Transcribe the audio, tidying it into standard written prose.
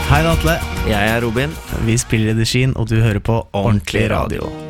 Hei, det Atle. Jeg Robin. Vi spiller i The Sheen, og du hører på Ordentlig Radio.